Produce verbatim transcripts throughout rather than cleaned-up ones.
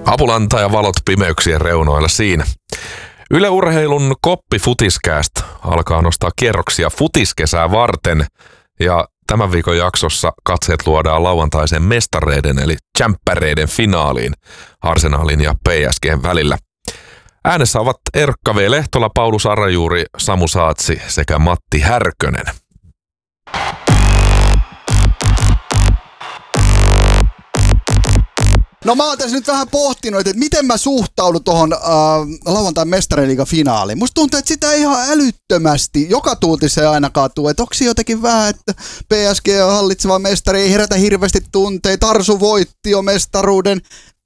Apulanta ja valot pimeyksien reunoilla siinä. Yle Urheilun Koppi Futiskääst alkaa nostaa kierroksia futiskesää varten ja tämän viikon jaksossa katseet luodaan lauantaisen mestareiden eli jämppäreiden finaaliin Arsenalin ja P S G:n välillä. Äänessä ovat Erkka V. Lehtola, Paulus Arajuuri, Samu Saatsi sekä Matti Härkönen. No mä oon tässä nyt vähän pohtinut, että miten mä suhtaudun tuohon äh, lauantain mestariliigan finaaliin. Musta tuntuu, että sitä ihan älyttömästi, joka tuutiseen aina kaatuu, että onko jotenkin vähän, että P S G on hallitseva mestari, ei herätä hirveästi tunteita, Tarsu voitti jo mestaruuden,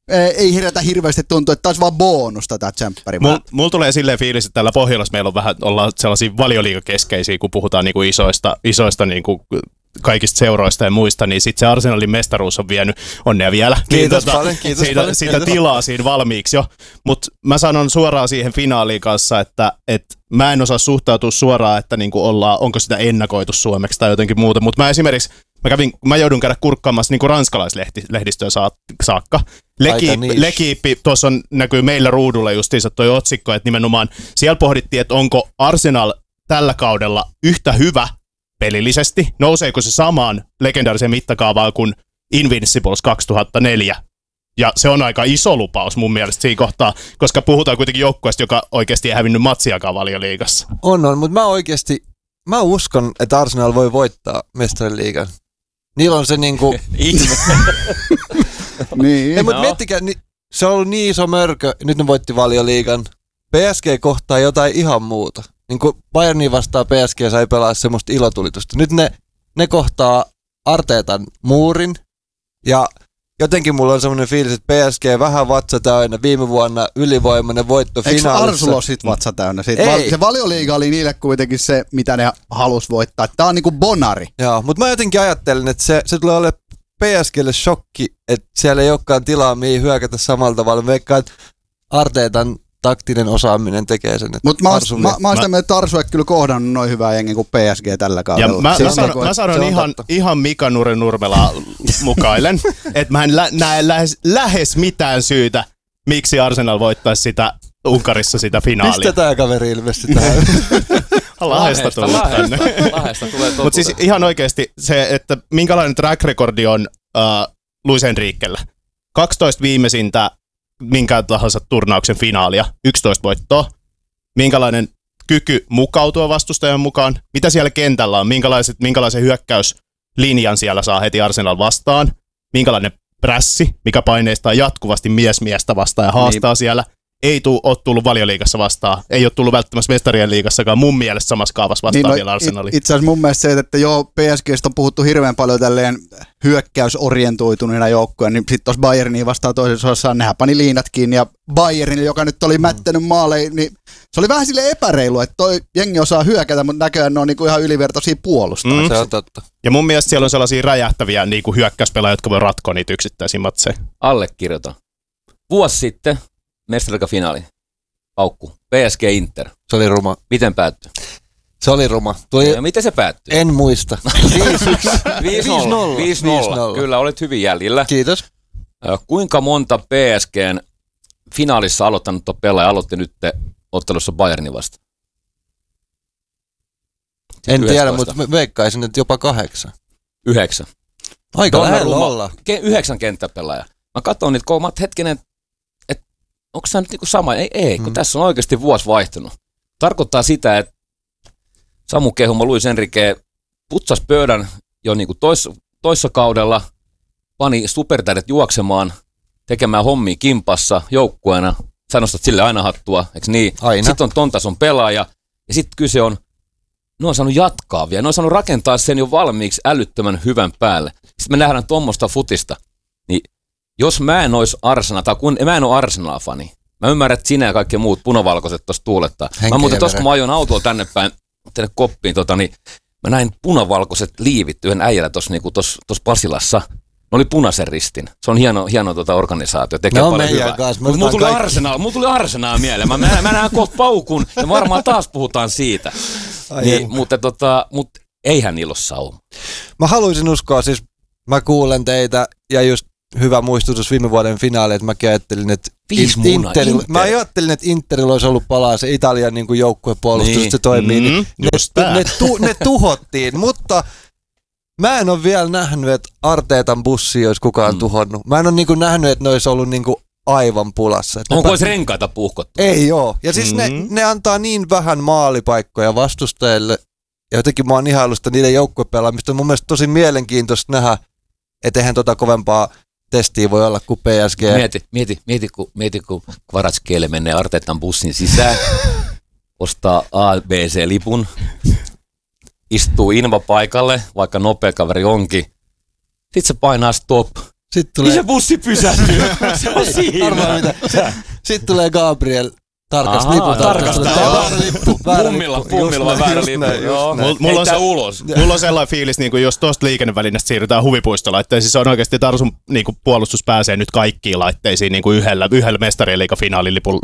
ei herätä hirveästi tuntua, että taisi vaan bonusta tää tsemppari. Mulla mul tulee silleen fiilis, että täällä Pohjolassa meillä on vähän, ollaan sellaisia valioliigakeskeisiä, kun puhutaan niinku isoista, isoista niinku kaikista seuroista ja muista, niin sitten se Arsenalin mestaruus on vienyt onnea vielä. Kiitos niin, paljon, kiitos siitä, paljon. siitä Kiitos. tilaa siinä valmiiksi jo. Mutta mä sanon suoraan siihen finaaliin kanssa, että et mä en osaa suhtautua suoraan, että niinku ollaan, onko sitä ennakoitu suomeksi tai jotenkin muuta. Mutta mä esimerkiksi, mä, kävin, mä joudun käydä kurkkaamassa niinku ranskalaislehdistöön saakka. Lekiippi, Lekiippi tuossa näkyy meillä ruudulla justiinsa toi otsikko, että nimenomaan siellä pohdittiin, että onko Arsenal tällä kaudella yhtä hyvä pelillisesti, nouseeko se samaan legendaariseen mittakaavaan kuin Invincibles kaksituhattaneljä. Ja se on aika iso lupaus mun mielestä siinä kohtaa, koska puhutaan kuitenkin joukkueesta, joka oikeasti ei hävinnyt matsiakaan Valioliigassa. On, on, mutta mä oikeasti, mä uskon, että Arsenal voi voittaa mestariliigan. Niillä on se niinku... niin. Ei, mutta no. Miettikää, niin, se on ollut niin iso mörkö, nyt ne voitti Valioliigan. P S G kohtaa jotain ihan muuta. Niin kuin Bayernin vastaan P S G sai pelaa semmoista ilotulitusta. Nyt ne, ne kohtaa Arteetan muurin ja jotenkin mulla on semmoinen fiilis, että P S G vähän vatsa täynnä. Viime vuonna ylivoimainen voitto finaalissa. Eikö Arsulo sit vatsa täynnä? Siitä Ei. Se Valioliiga oli niille kuitenkin se, mitä ne halus voittaa. Tää on niinku bonari. Joo, mutta mä jotenkin ajattelen, että se, se tulee olemaan P S G:lle shokki, että siellä ei olekaan tilaa mihin hyökätä samalla tavalla. Veikkaan, että Arteetan taktinen osaaminen tekee sen. Mutta mä, mä, mä oon sitä mieltä, että Tarsu ei kyllä kohdannut noin hyvää jengiä kuin P S G tällä kaudella. Ja mä, mä sanon, mä sanon ihan, ihan Mika Nure-Nurmelaa mukailen, että mä en lä- näe lähes, lähes mitään syytä, miksi Arsenal voittaisi sitä Unkarissa sitä finaalia. Mistä tää kaveri ilmestyi tähän? Lahdesta tullut tänne. Lahdesta tulee totuuden. Mutta siis ihan oikeasti se, että minkälainen track recordi on uh, Luis Enriquellä. kaksitoista viimeisintä minkä tahansa turnauksen finaalia, yksitoista voittoa. Minkälainen kyky mukautua vastustajan mukaan, mitä siellä kentällä on, minkälaiset, minkälaisen hyökkäyslinjan siellä saa heti Arsenal vastaan, minkälainen prässi, mikä paineistaa jatkuvasti mies miestä vastaan ja haastaa niin. Siellä. Ei tuu, ole tullut Valioliigassa vastaan, ei ole tullut välttämättä Mestarien liigassakaan mun mielestä samassa kaavassa vastaan niin, vielä Arsenali. It, itse asiassa mun mielestä se, että joo, P S G:stä on puhuttu hirveän paljon tälleen hyökkäysorientoituneena joukkoja, niin sitten tuossa Bayerniin vastaan toisessa osassa nehän pani liinat kiinni ja Bayernille, joka nyt oli mättänyt maaleja, niin se oli vähän silleen epäreilu, että toi jengi osaa hyökätä, mutta näköjään ne on niinku ihan ylivertaisia puolustajia. Mm. Se on totta. Ja mun mielestä siellä on sellaisia räjähtäviä niinku hyökkäyspelaajia, jotka voi ratkoa niitä yksittäisiä matseja. Allekirjoitan. Vuosi sitten Mestariliiga-finaali. Paukku. P S G Inter. Se oli ruma. Miten päättyi? Se oli ruma. Tuli... Ja miten se päättyi? En muista. viisi nolla. viisi nolla. Kyllä, olet hyvin jäljellä. Kiitos. Kuinka monta P S G:n finaalissa aloittanut pelaaja aloitti nyt ottelussa Bayernin vasta? En tiedä, mutta veikkaisin, että jopa kahdeksan. Yhdeksän. Aika lähellä olla. Yhdeksän kenttäpelaajaa. Mä katson niitä kolmat hetkinen, että onko tämä nyt niinku sama? Ei, ei kun hmm. tässä on oikeasti vuosi vaihtunut. Tarkoittaa sitä, että Samu Kehuma, Luis Enrique putsas pöydän jo niinku tois, toissa kaudella, pani supertähdet juoksemaan, tekemään hommia kimpassa joukkueena. Sä nostat sille aina hattua, eikö niin? Aina. Sitten on ton tason pelaaja ja sitten kyse on, ne on saanut jatkaa vielä, ne on saanut rakentaa sen jo valmiiksi älyttömän hyvän päälle. Sitten me nähdään tuommoista futista, niin jos mä en olisi Arsenal, tai kun mä en ole Arsenal-fani, mä ymmärrän, että sinä ja kaikki muut punavalkoiset tuossa tuulettaa. Henkeä mä muuten tuossa kun mä ajoin autolla tänne päin, tänne koppiin, tota, niin mä näin punavalkoiset liivit yhden äijällä tuossa niinku Pasilassa. Ne oli punaisen ristin. Se on hieno, hieno tota organisaatio. Tekee no, paljon hyvää. Mutta mulla tuli Arsenal, mulla tuli Arsenal mieleen. Mä, mä, mä näen kohta paukun ja varmaan taas puhutaan siitä. Niin, mutta tota, mut eihän niillä ole sauma. Mä haluaisin uskoa, siis mä kuulen teitä ja just hyvä muistutus viime vuoden finaali, että mäkin ajattelin, että Viisi in- muunaa, Interil, Inter. mä ajattelin, että Interillä olisi ollut palaa se Italian niin kuin joukkuepuolustus, Niin. että se toimii, Mm, niin ne, just tää. ne, tu, ne tuhottiin, mutta mä en ole vielä nähnyt, että Arteetan bussi olisi kukaan Mm. tuhonnut. Mä en ole niin kuin nähnyt, että ne olisi ollut niin kuin aivan pulassa. Että Onko ne olisi renkaita puhkottu? Ei oo. Ja siis Mm-hmm. ne, ne antaa niin vähän maalipaikkoja vastustajille. Ja jotenkin mä oon ihailusta niiden joukkuepelaamista. On mun mielestä tosi mielenkiintoista nähdä, että eihän tota kovempaa testiä voi olla kuin P S G. Mieti, mieti, mieti, kun, mieti, kun Kvaratskhelia menee Arteetan bussin sisään, ostaa A B C-lipun, istuu Inva paikalle, vaikka nopea kaveri onkin. Sitten se painaa stop. Sitten Niin tulee, se bussi pysähtyy. Se on siinä. arvaa mitä. Sitten sit tulee Gabriel tarkast, Ahaa, lipun tarkastaa. tarkastaa. Väärä lippu. Väärä Pummilla, lippu. pummilla vai Just väärä näin, lippu. just näin, Joo. just näin. Mulla- mulla on Heittää se- ulos. Mulla on sellainen fiilis, niin kuin jos tuosta liikennevälineestä siirrytään huvipuistolaitteisiin, se on oikeasti, että Arsun niin kuin puolustus pääsee nyt kaikkiin laitteisiin niin kuin yhdellä, yhdellä mestariliigan finaalilipulla